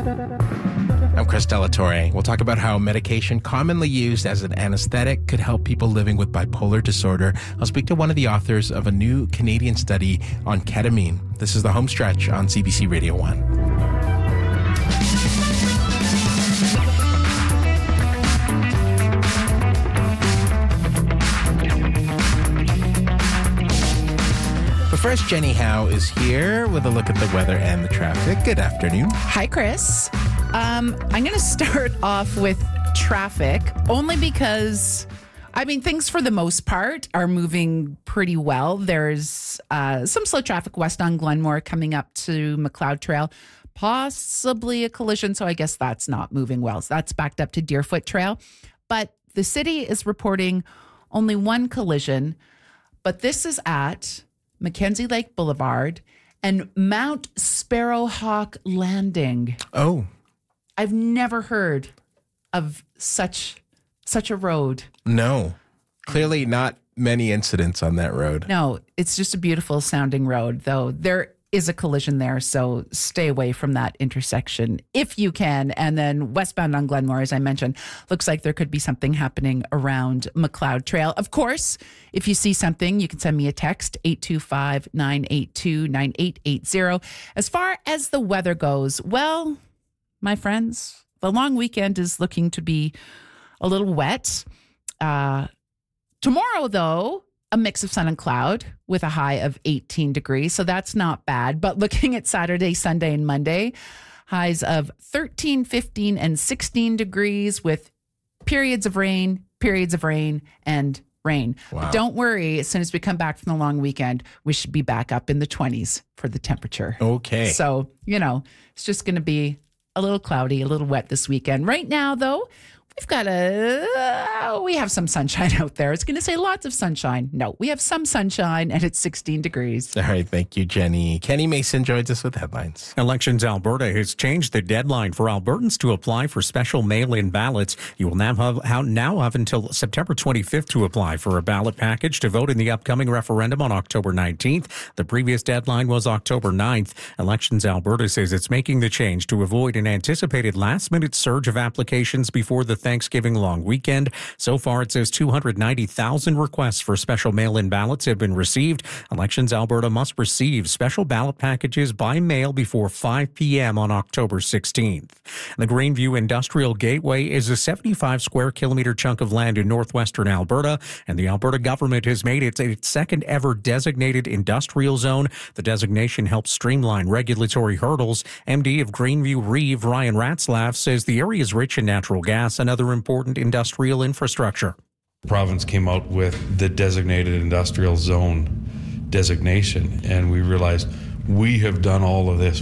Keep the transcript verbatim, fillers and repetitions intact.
I'm Chris Delatorre. We'll talk about how medication commonly used as an anesthetic could help people living with bipolar disorder. I'll speak to one of the authors of a new Canadian study on ketamine. This is the home stretch on C B C Radio one. But first, Jenny Howe is here with a look at the weather and the traffic. Good afternoon. Hi, Chris. Um, I'm going to start off with traffic only because, I mean, things for the most part are moving pretty well. There's uh, some slow traffic west on Glenmore coming up to McLeod Trail, possibly a collision. So I guess that's not moving well. So that's backed up to Deerfoot Trail. But the city is reporting only one collision, but this is at Mackenzie Lake Boulevard and Mount Sparrowhawk Landing. Oh. I've never heard of such such a road. No. Clearly not many incidents on that road. No, it's just a beautiful sounding road, though there is a collision there, so stay away from that intersection if you can. And then westbound on Glenmore, as I mentioned, looks like there could be something happening around McLeod Trail. Of course, if you see something, you can send me a text, eight two five, nine eight two, nine eight eight zero. As far as the weather goes, well, my friends, the long weekend is looking to be a little wet. Uh, tomorrow, though, a mix of sun and cloud with a high of eighteen degrees. So that's not bad. But looking at Saturday, Sunday, and Monday, highs of thirteen, fifteen, and sixteen degrees with periods of rain, periods of rain, and rain. Wow. But don't worry, as soon as we come back from the long weekend, we should be back up in the twenties for the temperature. Okay. So, you know, it's just going to be a little cloudy, a little wet this weekend. Right now, though, we've got a, uh, we have some sunshine out there. It's going to say lots of sunshine. No, we have some sunshine and it's sixteen degrees. All right. Thank you, Jenny. Kenny Mason joins us with headlines. Elections Alberta has changed the deadline for Albertans to apply for special mail-in ballots. You will now have, now have until September twenty-fifth to apply for a ballot package to vote in the upcoming referendum on October nineteenth. The previous deadline was October ninth. Elections Alberta says it's making the change to avoid an anticipated last-minute surge of applications before the Thanksgiving long weekend. So far, it says two hundred ninety thousand requests for special mail-in ballots have been received. Elections Alberta must receive special ballot packages by mail before five p.m. on October sixteenth. The Greenview Industrial Gateway is a seventy-five square kilometer chunk of land in northwestern Alberta, and the Alberta government has made it its second ever designated industrial zone. The designation helps streamline regulatory hurdles. M D of Greenview Reeve, Ryan Ratzlaff, says the area is rich in natural gas and other important industrial infrastructure. The province came out with the designated industrial zone designation, and we realized we have done all of this